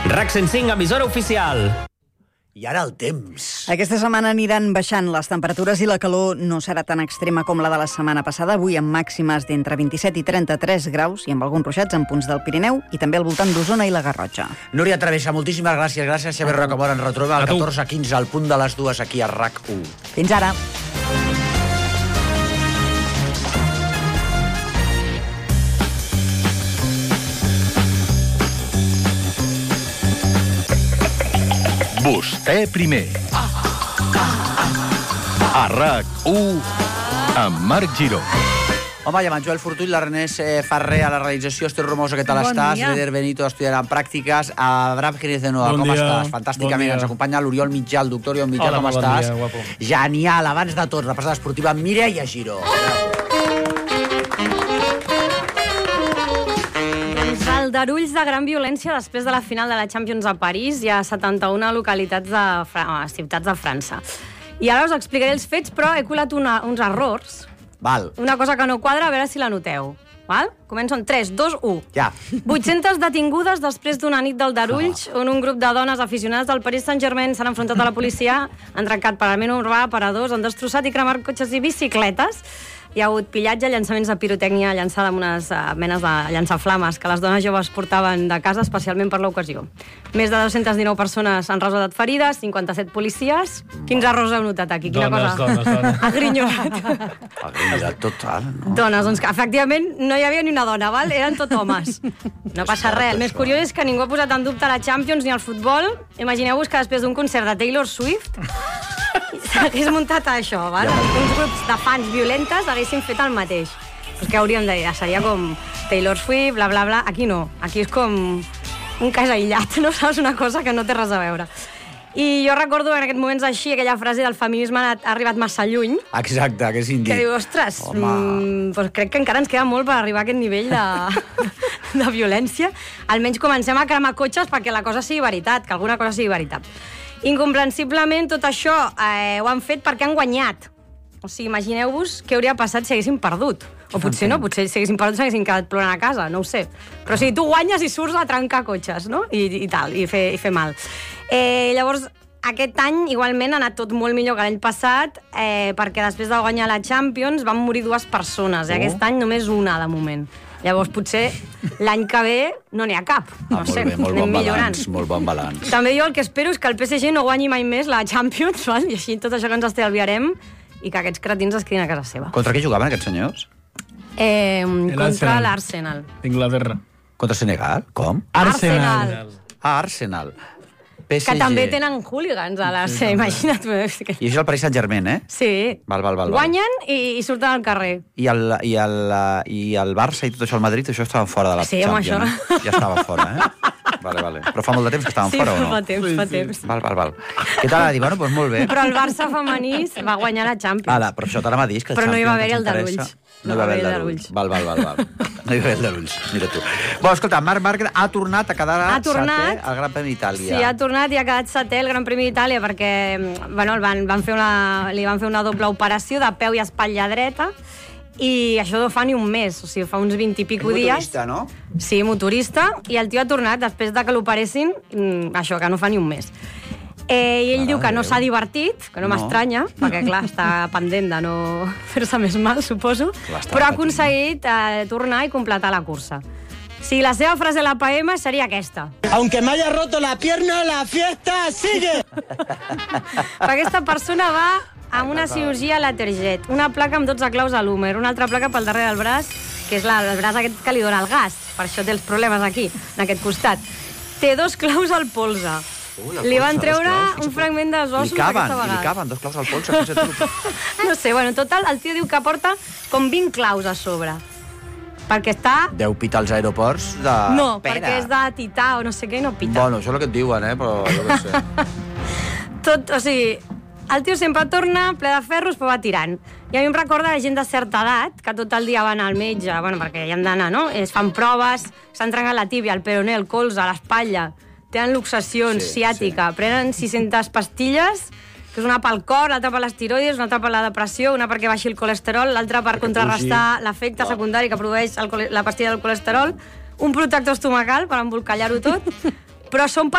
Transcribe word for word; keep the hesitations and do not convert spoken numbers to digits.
RAC cent cinc, emissora oficial. I ara el temps. Aquesta setmana aniran baixant les temperatures i la calor no serà tan extrema com la de la setmana passada, avui amb màximes d'entre vint-i-set i trenta-tres graus i amb alguns ruixats en punts del Pirineu i també al voltant d'Osona i la Garrotxa. Núria Travessa, moltíssimes gràcies. Gràcies, Xavier Rocamora. Ens retrobem al catorze quinze al punt de les dues aquí a RAC u. Fins ara. Vostè primer. A RAC u amb Marc Giró. Home, i amb en Joel Fortuny, l'Ernest Ferrer a la realització, Esther Romosa, què tal bon estàs? Dia. Eder Benito, estudiant en pràctiques. Abraham Jerez de Noa, Bon com dia. estàs? Fantàsticament. Bon Ens acompanya l'Oriol Mitjà, el doctor Oriol Mitjà, Hola, com bon estàs? dia, guapo. Genial. Abans de tot, repassada esportiva, Mireia Giró. El d'Arulls de gran violència després de la final de la Champions a París. Hi ha setanta-una localitats de Fra... ciutats de França. I ara us explicaré els fets, però he colat una, uns errors. Val. Una cosa que no quadra, a veure si la noteu. Val? Començo en tres, dos, u. Ja. vuit-centes detingudes després d'una nit del Darulls, on un grup de dones aficionades del Paris Saint-Germain s'han enfrontat a la policia, han trencat parament urbà, paradors, han destrossat i cremat cotxes i bicicletes. Hi ha hagut pillatge, llançaments de pirotècnia llançada amb unes uh, menes de llançaflames que les dones joves portaven de casa especialment per l'ocasió. Més de dos-centes dinou persones han resultat ferides, cinquanta-set policies. Quins errors heu notat aquí? Quina Dones, cosa? dones, dones. Agrinyolat. Agilitat total, no? Dones, doncs que efectivament no hi havia ni una dona, val? Eren tot homes. No passa res. El més curiós és que ningú ha posat en dubte la Champions ni el futbol. Imagineu-vos que després d'un concert de Taylor Swift s'hagués muntat això, val? Uns grups de fans violentes haguessin fet el mateix. Pues què hauríem de dir? Seria com Taylor Swift, bla, bla, bla. Aquí no. Aquí és com un cas aïllat, no saps? Una cosa que no té res a veure. I jo recordo en aquests moments així, aquella frase del feminisme ha arribat massa lluny, Exacte, que és indi. que diu, ostres, mm, doncs crec que encara ens queda molt per arribar a aquest nivell de, de violència. Almenys comencem a cremar cotxes perquè la cosa sigui veritat, que alguna cosa sigui veritat. Incomprensiblement, tot això eh, ho han fet perquè han guanyat. O sigui, imagineu-vos què hauria passat si haguessin perdut. O potser no, potser si haguessin perdut s'haguessin quedat plorant a casa, no ho sé. Però o sigui, tu guanyes i surts a trencar cotxes, no? I, i tal, i fer, i fer mal. Eh, llavors, aquest any igualment ha anat tot molt millor que l'any passat, eh, perquè després de guanyar la Champions van morir dues persones, i Oh. aquest any només una, de moment. Llavors, potser l'any que ve no n'hi ha cap. No Ah, molt sé, bé, molt anem bon millorant. balanç, molt bon balanç. També jo el que espero és que el P S G no guanyi mai més la Champions, val? I així tot això que ens estalviarem i que aquests cretins es quedin a casa seva. Contra qui jugaven aquests senyors? Eh, contra Arsenal. l'Arsenal. Inglaterra. Contra Senegal? Com? Arsenal. Ah, Arsenal. P S G. Que també tenen hooligans a l'Arsenal, imagina't. I això és el Paris Saint-Germain, eh? Sí. Val, val, val, val. Guanyen i, i surten al carrer. I el, i, el, I el Barça i tot això, el Madrid, això estaven fora de la Sí, home, Champions, això. eh? Ja estaven fora, eh? Vale, vale. Però fa molt de temps que estaven Sí, fora, o no? fa temps, fa temps. Val, val, val. Què tal, Adi? Bueno, doncs molt bé. Però el Barça femení va guanyar la Champions. Ala, però això t'anava a dir que el Però no hi va Champions haver el ens interessa. d'Arulls. No hi va haver el d'Arulls. Val, val, val, val. No hi va haver el d'Arulls, mira tu. Bueno, escolta, Marc Márquez ha tornat a quedar Ha tornat. setè al Gran Premi d'Itàlia. Sí, ha tornat i ha quedat setè al Gran Premi d'Itàlia perquè bueno, el van, van fer una, li van fer una doble operació de peu i espatlla dreta i això no fa ni un mes, o sigui, fa uns vint i pico dies. Motorista, no? Sí, motorista, i el tio ha tornat després de que l'operessin, mm, això, que no fa ni un mes. Eh, I ell Mare diu que de no Déu. s'ha divertit, que no, No. m'estranya, perquè, clar, està pendent de no fer-se més mal, suposo, Clar, està però ha patint. aconseguit eh, tornar i completar la cursa. Si la seva frase a la P M seria aquesta. Aunque me haya roto la pierna, la fiesta sigue. Aquesta persona va amb una cirurgia a Laterjet, una placa amb dotze claus a l'húmer, una altra placa pel darrere del braç, que és la, el braç aquest que li dona el gas, per això té els problemes aquí, en aquest costat. Té dos claus al polze. Ui, al Li van polze, treure dos claus. un fragment dels ossos Li caben, aquesta i li vegada. caben dos claus al polze. Fixa't tu. No sé, bueno, en total, el tio diu que porta com vint claus a sobre. Perquè està... Deu pitar als aeroports de No, pena. perquè és de tità o no sé què i no pita. Bueno, això és el que et diuen, eh? Però jo què sé. Tot, o sigui, el tio sempre torna ple de ferros, però va tirant. I a mi em recorda la gent de certa edat, que tot el dia van al metge, bueno, perquè hi han d'anar, no? Es fan proves, s'han trencat la tíbia, el peroné, el colze, l'espatlla, tenen luxacions, Sí, ciàtica, prenen sis-centes pastilles, que és una pel cor, l'altra per les tiroides, una altra per la depressió, una perquè baixi el colesterol, l'altra per contrarrestar l'efecte secundari que produeix el, cole- la pastilla del colesterol, un protector estomacal per embolcallar-ho tot, però són